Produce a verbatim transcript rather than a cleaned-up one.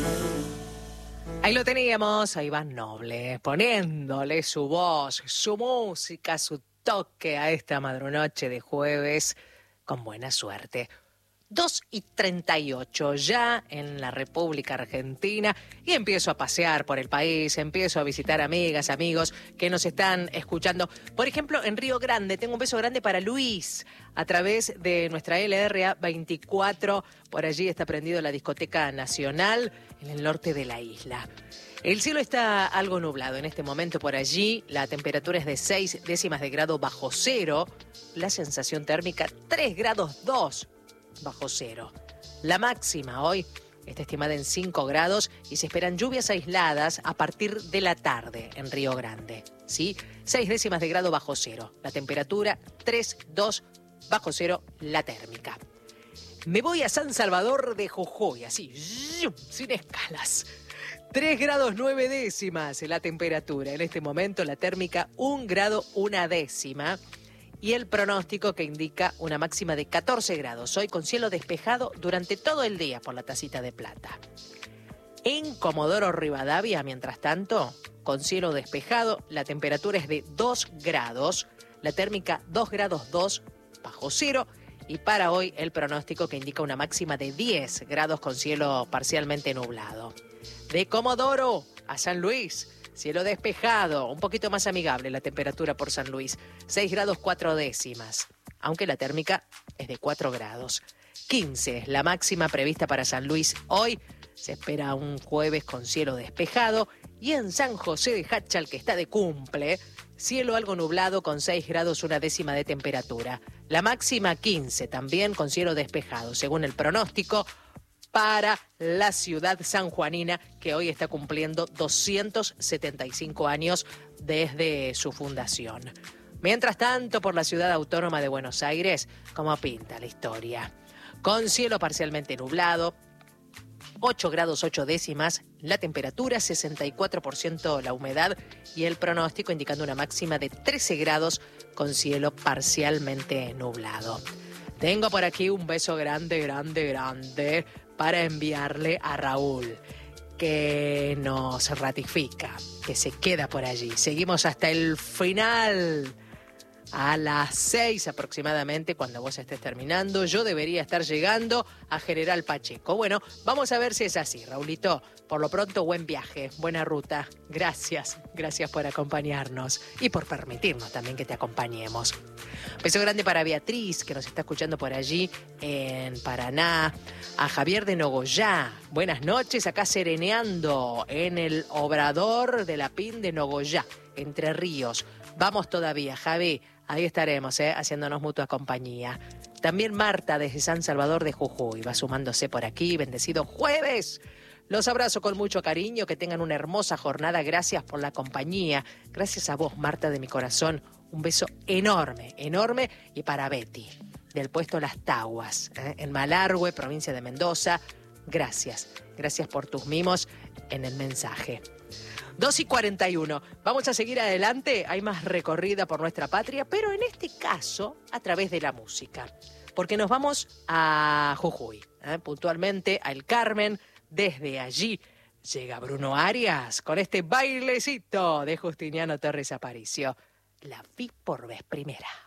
Ahí lo teníamos, a Iván Noble, poniéndole su voz, su música, su toque a esta madrunoche de jueves, con buena suerte. dos y treinta y ocho ya en la República Argentina y empiezo a pasear por el país, empiezo a visitar amigas, amigos que nos están escuchando. Por ejemplo, en Río Grande, tengo un beso grande para Luis a través de nuestra L R A veinticuatro. Por allí está prendido la Discoteca Nacional en el norte de la isla. El cielo está algo nublado en este momento por allí. La temperatura es de seis décimas de grado bajo cero. La sensación térmica tres grados dos bajo cero. La máxima hoy está estimada en cinco grados y se esperan lluvias aisladas a partir de la tarde en Río Grande. ¿Sí? seis décimas de grado bajo cero. La temperatura tres dos bajo cero, la térmica. Me voy a San Salvador de Jujuy, así, sin escalas. tres grados nueve décimas la temperatura. En este momento la térmica un grado una décima. Y el pronóstico que indica una máxima de catorce grados. Hoy con cielo despejado durante todo el día por la tacita de plata. En Comodoro Rivadavia, mientras tanto, con cielo despejado, la temperatura es de dos grados. La térmica dos grados dos bajo cero. Y para hoy el pronóstico que indica una máxima de diez grados con cielo parcialmente nublado. De Comodoro a San Luis, cielo despejado, un poquito más amigable la temperatura por San Luis, seis grados cuatro décimas, aunque la térmica es de cuatro grados. quince, la máxima prevista para San Luis hoy, se espera un jueves con cielo despejado, y en San José de Háchal, que está de cumple, cielo algo nublado con seis grados una décima de temperatura. La máxima quince, también con cielo despejado, según el pronóstico, para la ciudad sanjuanina, que hoy está cumpliendo doscientos setenta y cinco años desde su fundación. Mientras tanto, por la ciudad autónoma de Buenos Aires, ¿cómo pinta la historia? Con cielo parcialmente nublado, ocho grados ocho décimas, la temperatura, sesenta y cuatro por ciento la humedad y el pronóstico indicando una máxima de trece grados con cielo parcialmente nublado. Tengo por aquí un beso grande, grande, grande para enviarle a Raúl, que nos ratifica, que se queda por allí. Seguimos hasta el final. A las seis aproximadamente, cuando vos estés terminando, yo debería estar llegando a General Pacheco. Bueno, vamos a ver si es así, Raulito. Por lo pronto, buen viaje, buena ruta. Gracias, gracias por acompañarnos y por permitirnos también que te acompañemos. Beso grande para Beatriz, que nos está escuchando por allí en Paraná. A Javier de Nogoyá, buenas noches, acá sereneando en el Obrador de la P I N de Nogoyá, Entre Ríos. Vamos todavía, Javi. Ahí estaremos, ¿eh? haciéndonos mutua compañía. También Marta desde San Salvador de Jujuy va sumándose por aquí. Bendecido jueves. Los abrazo con mucho cariño. Que tengan una hermosa jornada. Gracias por la compañía. Gracias a vos, Marta, de mi corazón. Un beso enorme, enorme. Y para Betty, del puesto Las Taguas, ¿eh? en Malargüe, provincia de Mendoza. Gracias. Gracias por tus mimos en el mensaje. dos y cuarenta y uno. Vamos a seguir adelante. Hay más recorrida por nuestra patria, pero en este caso a través de la música. Porque nos vamos a Jujuy, ¿eh? puntualmente a El Carmen. Desde allí llega Bruno Arias con este bailecito de Justiniano Torres Aparicio. La vi por vez primera.